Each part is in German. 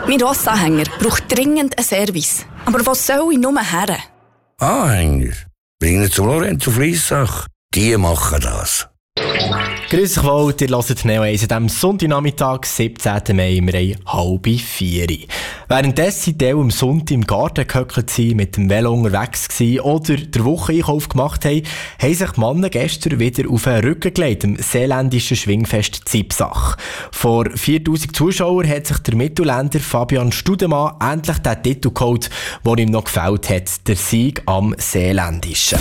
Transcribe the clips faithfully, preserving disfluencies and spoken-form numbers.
Mein Rossanhänger braucht dringend einen Service. Aber was soll ich nur her? Anhänger? Bringen zum Lorenzo Fliessach. Die machen das. Grüß euch wohl, ihr hört Neo eins an diesem Sonntagnachmittag, siebzehnten Mai, wir haben halb vier. Währenddessen die am Sonntag im Garten gehockt waren, mit dem Velo unterwegs waren oder den Wocheneinkauf gemacht haben, haben sich die Männer gestern wieder auf den Rücken gelegt, im seeländischen Schwingfest Zipsach. Vor viertausend Zuschauern hat sich der Mittelländer Fabian Studemann endlich den Titel geholt, der ihm noch gefällt hat, der Sieg am Seeländischen.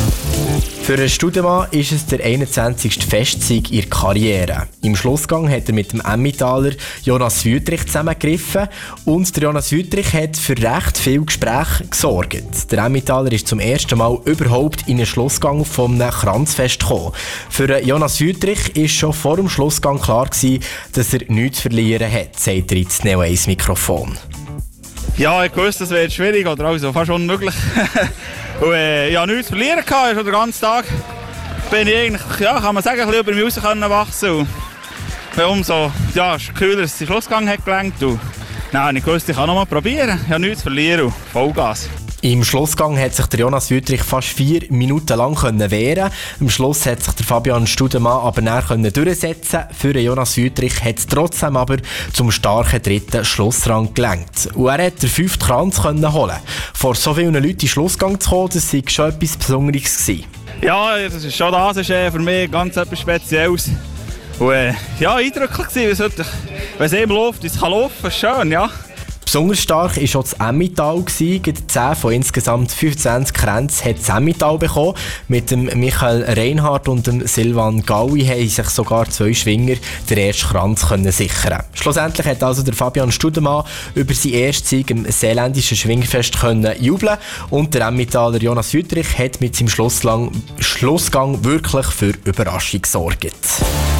Für den Studemann ist es der einundzwanzigste Festsieg in der Karriere. Im Schlussgang hat er mit dem Emmentaler Jonas Wüthrich zusammengegriffen und der Jonas Wüthrich hat für recht viel Gespräch gesorgt. Der Emmentaler ist zum ersten Mal überhaupt in den Schlussgang vom Kranzfest gekommen. Für Jonas Wüthrich war schon vor dem Schlussgang klar gewesen, dass er nichts zu verlieren hat, sagt er ins Neo eins Mikrofon. Ja, ich wusste, das wäre schwierig oder also fast unmöglich. Und, äh, ich hatte nichts zu verlieren, schon den ganzen Tag bin ich eigentlich, ja, kann man sagen, ein bisschen über mich rauswachsen. Und umso ja, kühler es den Schlussgang hat gelenkt. Und nein, ich wusste, ich kann noch mal probieren. Ich habe nichts zu verlieren. Vollgas. Im Schlussgang hat sich der Jonas Wüthrich fast vier Minuten lang wehren. Am Schluss hat sich der Fabian Studemann aber näher durchsetzen. Für den Jonas Wüthrich hat es trotzdem aber zum starken dritten Schlussrang gelangt. Und er konnte den fünften Kranz holen. Vor so vielen Leuten in den Schlussgang zu kommen, das war schon etwas Besonderes gewesen. Ja, das ist schon das ist äh, für mich ganz etwas Spezielles. Und, äh, ja, eindrücklich gewesen. Wenn es eben läuft, es kann laufen, ist schön, ja. Besonders stark war auch das Emmental. zehn von insgesamt fünfundzwanzig Kränzen hat das Emmental bekommen. Mit dem Michael Reinhardt und dem Silvan Gaui haben sich sogar zwei Schwinger den ersten Kranz können sichern. Schlussendlich hat also der Fabian Studemann über seinen ersten Sieg im seeländischen Schwingfest können jubeln und der Emmentaler Jonas Wüthrich hat mit seinem Schlussgang wirklich für Überraschung gesorgt.